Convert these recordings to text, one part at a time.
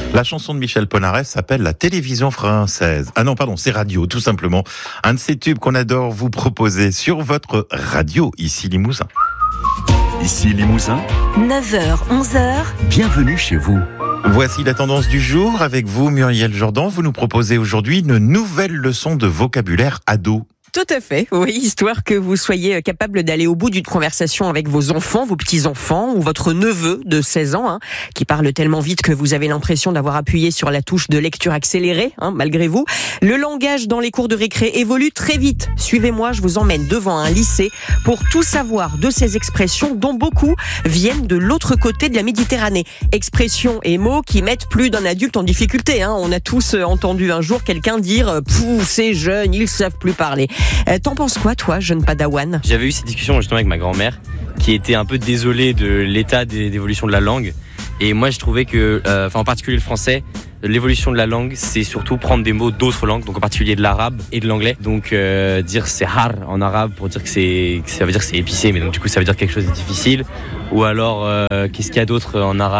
La chanson de Michel Polnareff s'appelle La télévision française. Ah non, pardon, c'est radio, tout simplement. Un de ces tubes qu'on adore vous proposer sur votre radio, ici Limousin. Ici Limousin, 9h, 11h. bienvenue chez vous. Voici la tendance du jour avec vous, Muriel Jourdan. Vous nous proposez aujourd'hui une nouvelle leçon de vocabulaire ado. Tout à fait, oui, histoire que vous soyez capable d'aller au bout d'une conversation avec vos enfants, vos petits-enfants ou votre neveu de 16 ans, qui parle tellement vite que vous avez l'impression d'avoir appuyé sur la touche de lecture accélérée, malgré vous. Le langage dans les cours de récré évolue très vite. Suivez-moi, je vous emmène devant un lycée pour tout savoir de ces expressions dont beaucoup viennent de l'autre côté de la Méditerranée. Expressions et mots qui mettent plus d'un adulte en difficulté. On a tous entendu un jour quelqu'un dire « Pouh, ces jeunes, ils savent plus parler ». T'en penses quoi, toi, jeune padawan ? J'avais eu cette discussion justement avec ma grand-mère, qui était un peu désolée de l'état d'évolution de la langue. Et moi, je trouvais que, en particulier le français, l'évolution de la langue, c'est surtout prendre des mots d'autres langues, donc en particulier de l'arabe et de l'anglais. Donc dire c'est har en arabe pour dire que ça veut dire que c'est épicé, mais donc du coup ça veut dire quelque chose de difficile. Ou alors qu'est-ce qu'il y a d'autre en arabe ?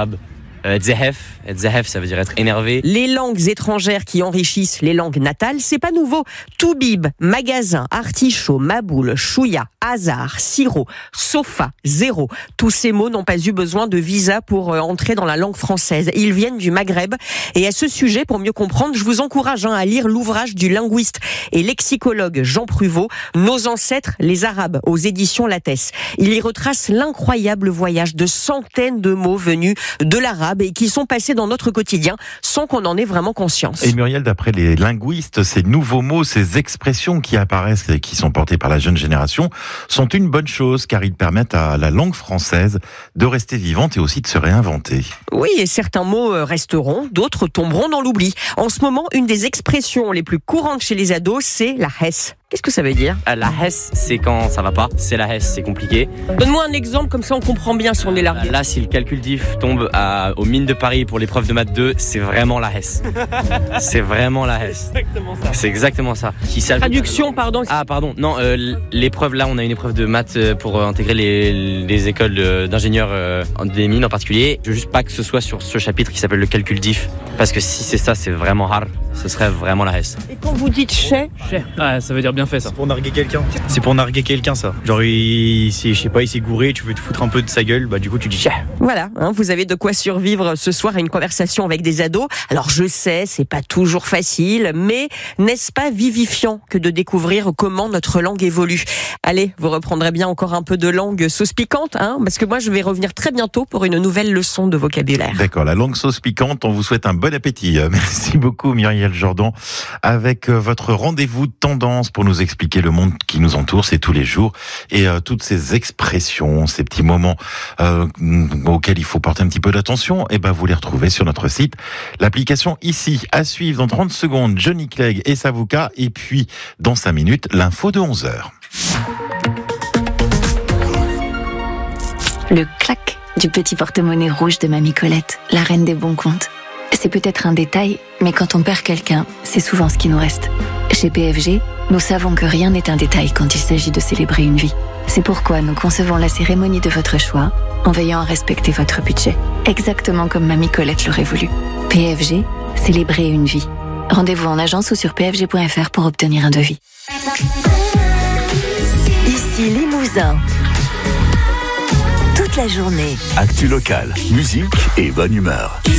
Zahef, ça veut dire être énervé. Les langues étrangères qui enrichissent les langues natales, c'est pas nouveau. Toubib, magasin, artichaut, maboule, chouïa, hasard, sirop, sofa, zéro. Tous ces mots n'ont pas eu besoin de visa pour entrer dans la langue française. Ils viennent du Maghreb. Et à ce sujet, pour mieux comprendre, je vous encourage à lire l'ouvrage du linguiste et lexicologue Jean Pruvot, Nos ancêtres, les Arabes, aux éditions Lattès. Il y retrace l'incroyable voyage de centaines de mots venus de l'arabe et qui sont passés dans notre quotidien sans qu'on en ait vraiment conscience. Et Muriel, d'après les linguistes, ces nouveaux mots, ces expressions qui apparaissent et qui sont portées par la jeune génération sont une bonne chose car ils permettent à la langue française de rester vivante et aussi de se réinventer. Oui, et certains mots resteront, d'autres tomberont dans l'oubli. En ce moment, une des expressions les plus courantes chez les ados, c'est la hesse. Qu'est-ce que ça veut dire ? La hesse, c'est quand ça va pas. C'est la hesse, c'est compliqué. Donne-moi un exemple, comme ça on comprend bien si on est largué. Là, si le calcul diff tombe aux mines de Paris pour l'épreuve de maths 2, c'est vraiment la hesse. C'est vraiment la hesse. C'est exactement ça. Traduction, pardon. Ah, pardon. Non, l'épreuve, là, on a une épreuve de maths pour intégrer les écoles d'ingénieurs des mines en particulier. Je veux juste pas que ce soit sur ce chapitre qui s'appelle le calcul diff. Parce que si c'est ça, c'est vraiment hard. Ce serait vraiment la hesse. Et quand vous dites chais, Ça veut dire bien fait ça. C'est pour narguer quelqu'un. C'est pour narguer quelqu'un ça. Genre il s'est gouré, tu veux te foutre un peu de sa gueule, du coup tu dis chais. Voilà, vous avez de quoi survivre ce soir à une conversation avec des ados. Alors je sais, c'est pas toujours facile, mais n'est-ce pas vivifiant que de découvrir comment notre langue évolue ? Allez, vous reprendrez bien encore un peu de langue sauce piquante, parce que moi je vais revenir très bientôt pour une nouvelle leçon de vocabulaire. D'accord, la langue sauce piquante, on vous souhaite un bon appétit. Merci beaucoup Muriel Jourdan avec votre rendez-vous de tendance pour nous expliquer le monde qui nous entoure, c'est tous les jours, et toutes ces expressions, ces petits moments auxquels il faut porter un petit peu d'attention, vous les retrouvez sur notre site. L'application ici, à suivre dans 30 secondes, Johnny Clegg et Savouka, et puis dans 5 minutes, l'info de 11h. Le clac du petit porte-monnaie rouge de Mamie Colette, la reine des bons comptes. C'est peut-être un détail, mais quand on perd quelqu'un, c'est souvent ce qui nous reste. Chez PFG, nous savons que rien n'est un détail quand il s'agit de célébrer une vie. C'est pourquoi nous concevons la cérémonie de votre choix en veillant à respecter votre budget. Exactement comme Mamie Colette l'aurait voulu. PFG, célébrer une vie. Rendez-vous en agence ou sur pfg.fr pour obtenir un devis. Ici Limousin. Toute la journée. Actu local, musique et bonne humeur.